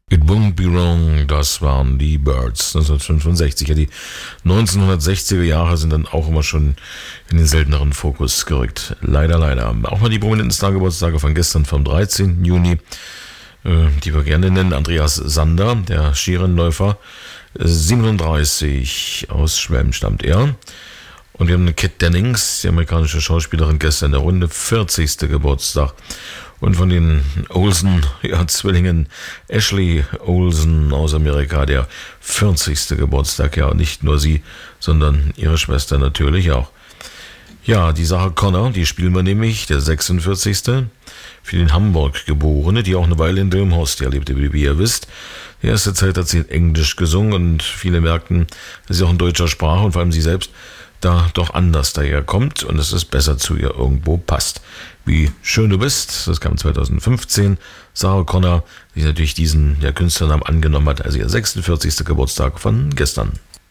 It Won't Be Wrong, das waren die Birds 1965. Ja, die 1960er Jahre sind dann auch immer schon in den selteneren Fokus gerückt. Leider, leider. Auch mal die prominenten Stargeburtstage von gestern, vom 13. Juni, die wir gerne nennen. Andreas Sander, der Skirennläufer, 37, aus Schwelm stammt er. Und wir haben eine Kat Dennings, die amerikanische Schauspielerin, gestern in der Runde, 40. Geburtstag. Und von den Olsen-Zwillingen, Ashley Olsen aus Amerika, der 40. Geburtstag. Ja, nicht nur sie, sondern ihre Schwester natürlich auch. Ja, die Sarah Connor, die spielen wir nämlich, der 46. Für den Hamburg geborene, die auch eine Weile in Delmenhorst erlebte, wie ihr wisst. Die erste Zeit hat sie Englisch gesungen und viele merkten, dass sie auch in deutscher Sprache und vor allem sie selbst da doch anders daherkommt und dass es besser zu ihr irgendwo passt. Wie schön du bist, das kam 2015. Sarah Connor, die natürlich diesen Künstlernamen angenommen hat, also ihr 46. Geburtstag von gestern.